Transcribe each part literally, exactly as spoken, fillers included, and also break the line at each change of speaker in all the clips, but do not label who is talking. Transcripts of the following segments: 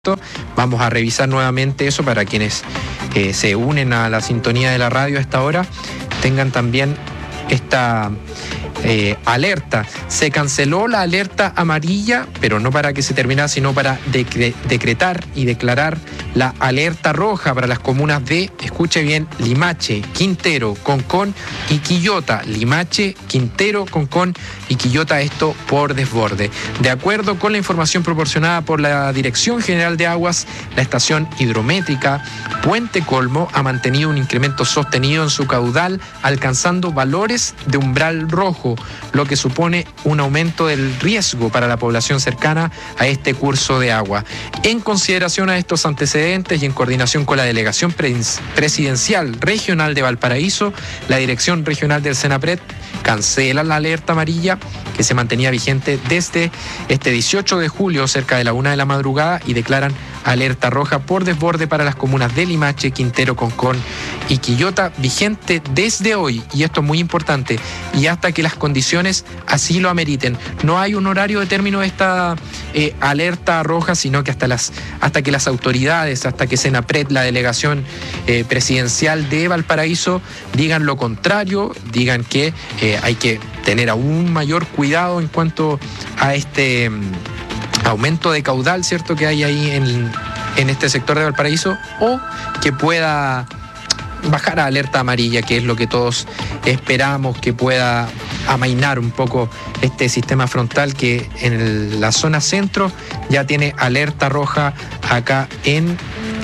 Vamos a revisar nuevamente eso para quienes eh, se unen a la sintonía de la radio a esta hora, tengan también esta eh, alerta. Se canceló la alerta amarilla, pero no para que se terminara, sino para decre- decretar y declarar la alerta roja para las comunas de, escuche bien, Limache, Quintero, Concón y Quillota. Limache, Quintero, Concón y Quillota, esto por desborde. De acuerdo con la información proporcionada por la Dirección General de Aguas, la estación hidrométrica Puente Colmo ha mantenido un incremento sostenido en su caudal, alcanzando valores de umbral rojo, lo que supone un aumento del riesgo para la población cercana a este curso de agua. En consideración a estos antecedentes y en coordinación con la Delegación Presidencial Regional de Valparaíso, la Dirección Regional del Senapred cancela la alerta amarilla que se mantenía vigente desde este dieciocho de julio cerca de la una de la madrugada y declaran alerta roja por desborde para las comunas de Limache, Quintero, Concón y Quillota, vigente desde hoy, y esto es muy importante, y hasta que las condiciones así lo ameriten. No hay un horario de término de esta eh, alerta roja, sino que hasta las hasta que las autoridades, hasta que Senapred, la delegación eh, presidencial de Valparaíso, digan lo contrario, digan que eh, hay que tener aún mayor cuidado en cuanto a este um, aumento de caudal, ¿cierto?, que hay ahí en, en este sector de Valparaíso, o que pueda bajar a alerta amarilla, que es lo que todos esperamos, que pueda amainar un poco este sistema frontal que en el, la zona centro ya tiene alerta roja acá en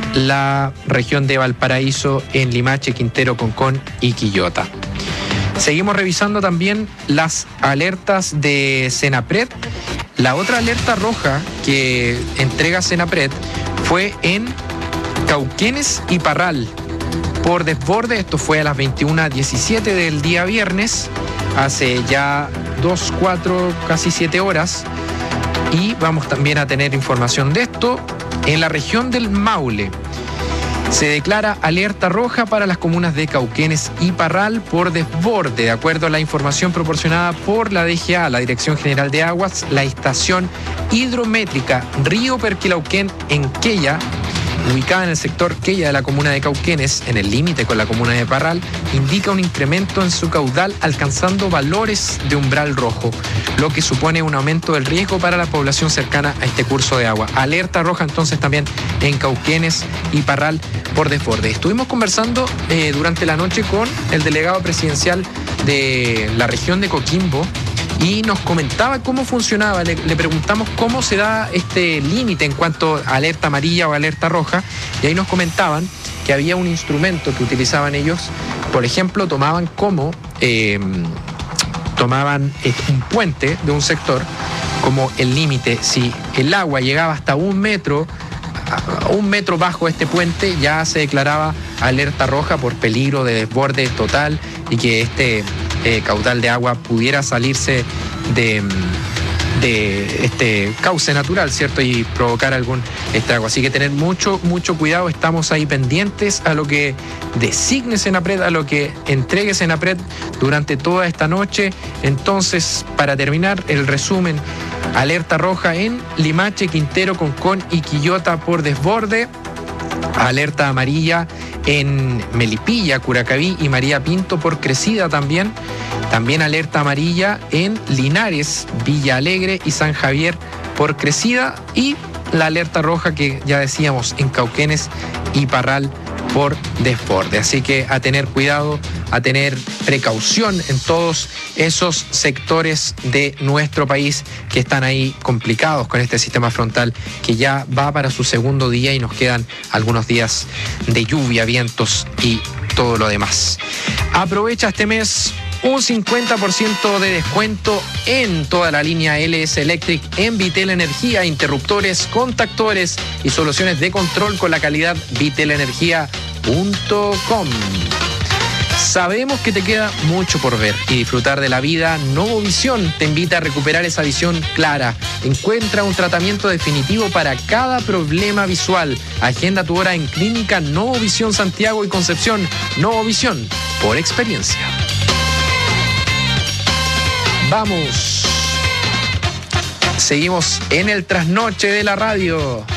la región de Valparaíso, en Limache, Quintero, Concón y Quillota. Seguimos revisando también las alertas de Senapred. La otra alerta roja que entrega Senapred fue en Cauquenes y Parral por desborde. Esto fue a las veintiuna diecisiete del día viernes, hace ya dos, cuatro, casi siete horas. Y vamos también a tener información de esto en la región del Maule. Se declara alerta roja para las comunas de Cauquenes y Parral por desborde. De acuerdo a la información proporcionada por la D G A, la Dirección General de Aguas, la estación hidrométrica Río Perquilauquén en Quella, ubicada en el sector Quella de la comuna de Cauquenes, en el límite con la comuna de Parral, indica un incremento en su caudal alcanzando valores de umbral rojo, lo que supone un aumento del riesgo para la población cercana a este curso de agua. Alerta roja entonces también en Cauquenes y Parral por desborde. Estuvimos conversando eh, durante la noche con el delegado presidencial de la región de Coquimbo, y nos comentaba cómo funcionaba. Le, le preguntamos cómo se da este límite en cuanto a alerta amarilla o alerta roja, y ahí nos comentaban que había un instrumento que utilizaban ellos. Por ejemplo, tomaban como eh, tomaban un puente de un sector como el límite. Si el agua llegaba hasta un metro un metro bajo este puente, ya se declaraba alerta roja por peligro de desborde total y que este eh, caudal de agua pudiera salirse de, de este cauce natural, ¿cierto?, y provocar algún estrago. Así que tener mucho, mucho cuidado. Estamos ahí pendientes a lo que designe Senapred, a lo que entregue Senapred durante toda esta noche. Entonces, para terminar el resumen: alerta roja en Limache, Quintero, Concón y Quillota por desborde. Alerta amarilla en Melipilla, Curacaví y María Pinto por crecida también. También alerta amarilla en Linares, Villa Alegre y San Javier por crecida. Y la alerta roja que ya decíamos en Cauquenes y Parral por desborde. Así que a tener cuidado, a tener precaución en todos esos sectores de nuestro país que están ahí complicados con este sistema frontal que ya va para su segundo día y nos quedan algunos días de lluvia, vientos y todo lo demás. Aprovecha este mes un cincuenta por ciento de descuento en toda la línea L S Electric en Vitel Energía, interruptores, contactores y soluciones de control con la calidad vitel energía punto com. Sabemos que te queda mucho por ver y disfrutar de la vida. Novovisión te invita a recuperar esa visión clara. Encuentra un tratamiento definitivo para cada problema visual. Agenda tu hora en Clínica Novovisión Santiago y Concepción. Novovisión, por experiencia. Vamos. Seguimos en el trasnoche de la radio.